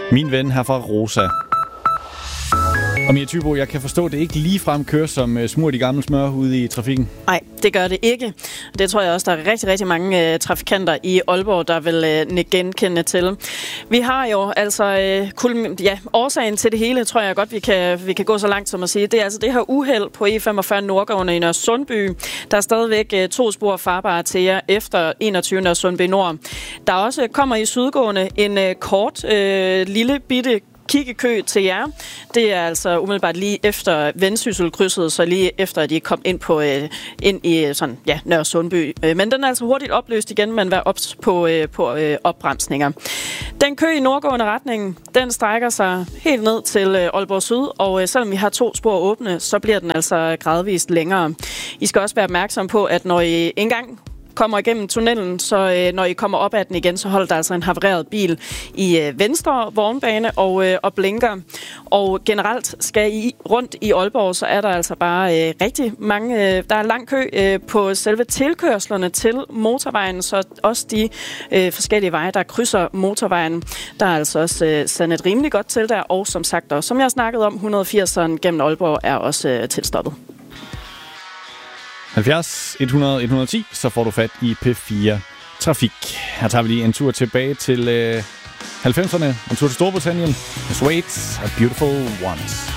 Min ven her fra Rosa. Og Mia Thybo, jeg kan forstå, at det ikke ligefrem kører som smurt i gammel smør ude i trafikken. Nej, det gør det ikke. Det tror jeg også, der er rigtig, rigtig mange trafikanter i Aalborg, der vil genkende til. Vi har jo altså, årsagen til det hele, tror jeg godt, vi kan gå så langt som at sige. Det er altså det her uheld på E45 Nordgående i Nørresundby. Der er stadigvæk 2 spor farbare til jer efter 21. Nørresundby Nord. Der også kommer i sydgående en kort, lille bitte kiggekø til jer. Det er altså umiddelbart lige efter Vendsysselkrydset, så lige efter, at I kom ind i sådan, Nørresundby. Men den er altså hurtigt opløst igen, men vær ops på opbremsninger. Den kø i nordgående retning, den strækker sig helt ned til Aalborg Syd, og selvom vi har 2 spor åbne, så bliver den altså gradvist længere. I skal også være opmærksom på, at når I engang kommer igennem tunnelen, så når I kommer op ad den igen, så holder der altså en havareret bil i venstre vognbane og blinker. Og generelt skal I rundt i Aalborg, så er der altså bare rigtig mange, der er lang kø på selve tilkørslerne til motorvejen, så også de forskellige veje, der krydser motorvejen, der er altså også sandet rimelig godt til der, og som sagt også, som jeg snakkede om, 180'eren gennem Aalborg er også tilstoppet. 70 100 110, så får du fat i P4 Trafik. Her tager vi lige en tur tilbage til 90'erne. En tur til Storbritannien. The Swedes are Beautiful Ones.